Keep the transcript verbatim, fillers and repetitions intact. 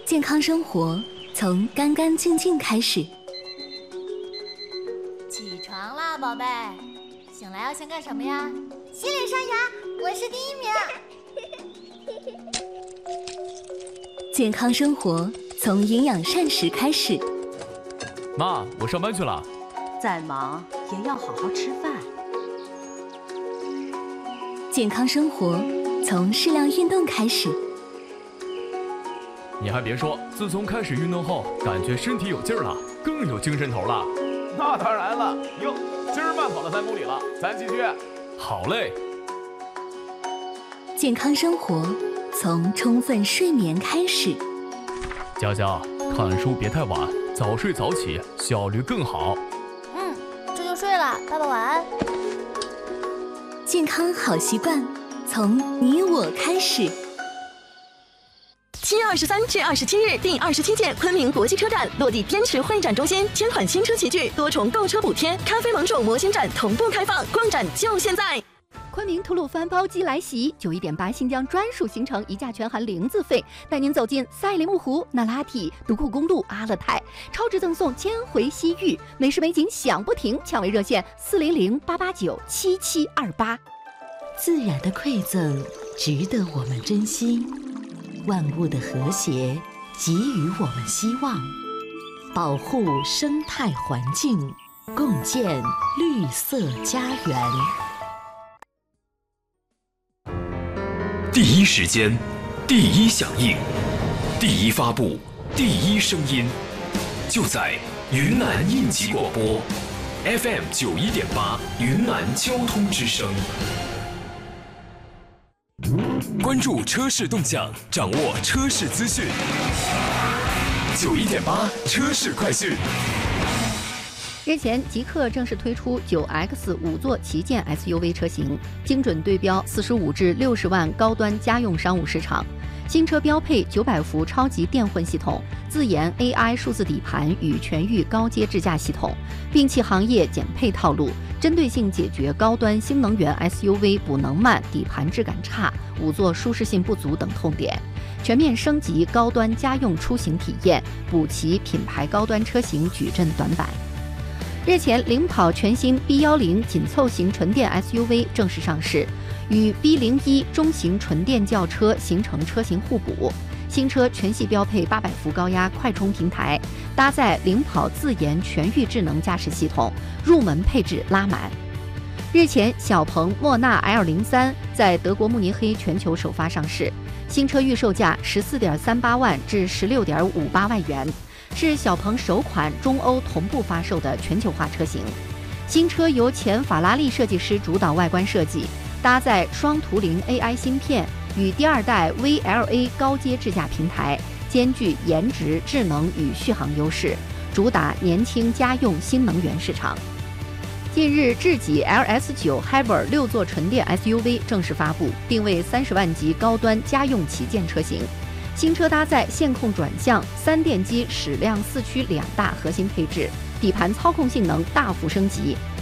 健康生活从干干净净开始。 起床啦，宝贝！醒来要先干什么呀？ 洗脸刷牙，我是第一名。 健康生活从营养膳食开始。 妈，我上班去了。 再忙也要好好吃饭。 健康生活从适量运动开始。 你还别说，自从开始运动后，感觉身体有劲儿了，更有精神头了。 那当然了，哟，今儿慢跑了三公里了，咱继续。 好嘞。 健康生活从充分睡眠开始。 佳佳，看书别太晚，早睡早起，效率更好。 嗯，这就睡了，爸爸晚安。 健康好习惯从你我开始。 七月二十三至二十七日，第二十七届昆明国际车展落地滇池会展中心，千款新车齐聚，多重购车补贴，咖啡盟主模型展同步开放，逛展就现在！ 昆明吐鲁番包机来袭，九一点八新疆专属行程，一价全含零自费，带您走进赛里木湖、那拉提、独库公路、阿勒泰，超值赠送千回西域，美食美景享不停，抢位热线四零零八八九七七二八。 自然的馈赠值得我们珍惜，万物的和谐给予我们希望，保护生态环境，共建绿色家园。 第一时间，第一响应，第一发布，第一声音，就在云南应急广播 F M 九一点八云南交通之声。关注车市动向，掌握车市资讯。九一点八车市快讯。 日前，极氪正式推出九 X 五座旗舰 S U V 车型，精准对标四十五至六十万高端家用商务市场。新车标配九百伏超级电混系统、自研 A I 数字底盘与全域高阶智驾系统，摒弃行业减配套路，针对性解决高端新能源 S U V 补能慢、底盘质感差、五座舒适性不足等痛点，全面升级高端家用出行体验，补齐品牌高端车型矩阵短板。日前，领跑全新 B 一零紧凑型纯电 S U V 正式上市，与 B 零一中型纯电轿车形成车型互补。新车全系标配八百伏高压快充平台，搭载领跑自研全域智能驾驶系统，入门配置拉满。日前，小鹏莫纳 L 零三在德国慕尼黑全球首发上市，新车预售价十四点三八万至十六点五八万元。是小鹏首款中欧同步发售的全球化车型。新车由前法拉利设计师主导外观设计，搭载双图灵 A I 芯片与第二代 V L A 高阶智驾平台，兼具颜值、智能与续航优势，主打年轻家用新能源市场。近日，智己 L S 九 Hybrid 六座纯电 S U V 正式发布，定位三十万级高端家用旗舰车型。新车搭载线控转向、三电机矢量四驱两大核心配置，底盘操控性能大幅升级，